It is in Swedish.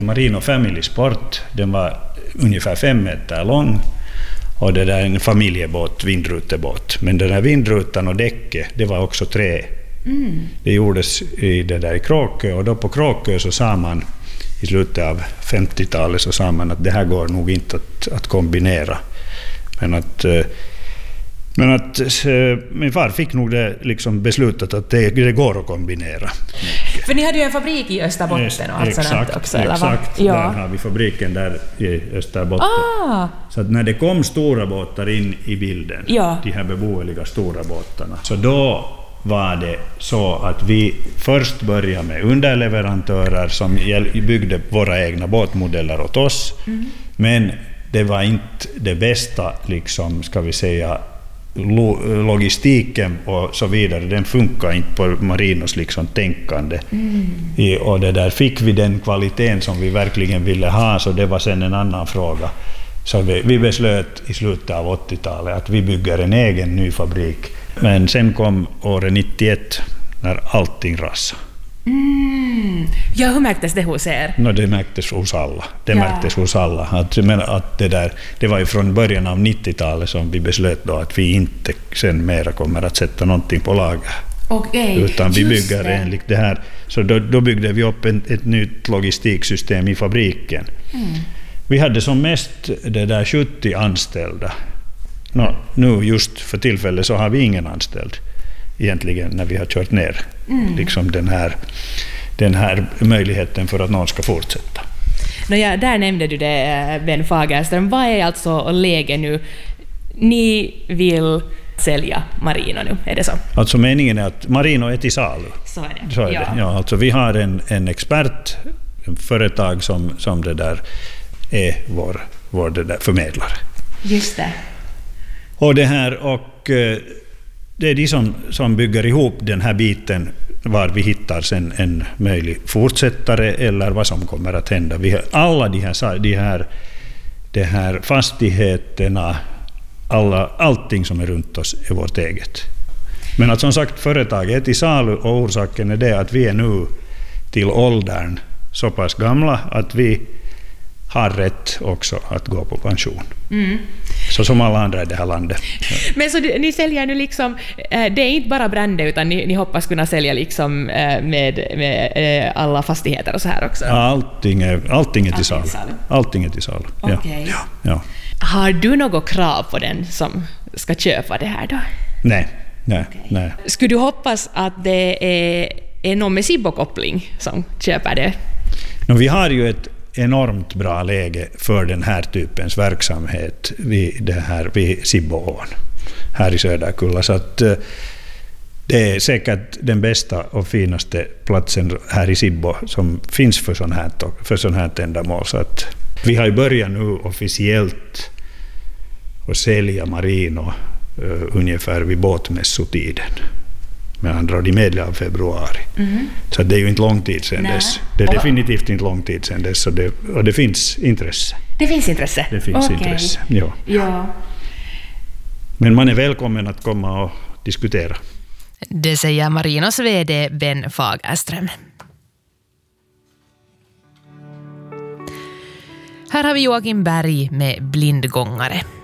Marino Family Sport, den var ungefär 5 meter lång. Och det där är en familjebåt, vindrutebåt. Men den här vindrutan och däcket, det var också trä. Det gjordes i det där i Kråkö, och då på Kråkö så sa man i slutet av 50-talet så sa man att det här går nog inte att kombinera. Men att min far fick nog det liksom beslutat att det går att kombinera. För ni hade ju en fabrik i Österbotten och allt sånt också, eller va? Exakt, där har vi fabriken där i Österbotten. Så att när det kom stora båtar in i bilden, de här beboeliga stora båtarna, så då var det så att vi först började med underleverantörer som byggde våra egna båtmodeller åt oss. Men det var inte det bästa, liksom, ska vi säga, logistiken och så vidare, den funkar inte på Marinos liksom tänkande. Och det där fick vi den kvaliteten som vi verkligen ville ha, så det var sen en annan fråga. Så vi beslöt i slutet av 80-talet att vi bygger en egen ny fabrik. Men sen kom året 91 när allting rasade. Ja, hur märktes det hos er? Det märktes hos alla. Märktes hos alla. Att det var ju från början av 90-talet som vi beslöt då att vi inte sen mera kommer att sätta någonting på lager. Utan vi bygger enligt det här. Så då byggde vi upp ett nytt logistiksystem i fabriken. Vi hade som mest det där 70 anställda. Nu just för tillfället så har vi ingen anställd egentligen när vi har kört ner liksom den här möjligheten för att någon ska fortsätta. Där nämnde du det, Ben Fagerström. Vad är alltså läge nu? Ni vill sälja Marino nu, är det så? Alltså meningen är att Marino är till salu. Så är det. Så är det. Ja, alltså vi har en expert, en företag som det där är vår det där förmedlare. Just det. Och det är de som bygger ihop den här biten var vi hittar sen en möjlig fortsättare eller vad som kommer att hända. Vi har alla de här fastigheterna, allting som är runt oss är vårt eget. Men att som sagt, företaget är till salu och orsaken är det att vi är nu till åldern så pass gamla att vi har rätt också att gå på pension. Så som alla andra i det här landet. Men så ni säljer nu liksom, det är inte bara Brande utan ni hoppas kunna sälja liksom med alla fastigheter och så här också? Allting är till salu. Allting är till salu. Okay. Ja. Har du något krav på den som ska köpa det här då? Nej. Skulle du hoppas att det är någon med Sibbo-koppling som köper det? Vi har ju ett enormt bra läge för den här typens verksamhet vid Sibboån här i Söderkulla, så att det är säkert den bästa och finaste platsen här i Sibbo som finns för sån här ändamål. Så att vi har ju börjat nu officiellt att sälja Marino ungefär vid båtmässotiden. Med andra ord i medel av februari. Så det är ju inte lång tid sedan dess. Det är definitivt inte lång tid sedan dess. Och det finns intresse. Det finns intresse? Det finns intresse, ja. Men man är välkommen att komma och diskutera. Det säger Marinos vd Ben Fagerström. Här har vi Joakim Berg med Blindgångare.